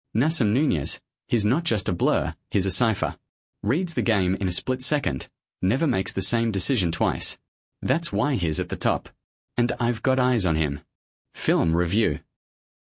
Nassim Nunez, he's not just a blur, he's a cipher. Reads the game in a split second, never makes the same decision twice. That's why he's at the top. And I've got eyes on him. Film review.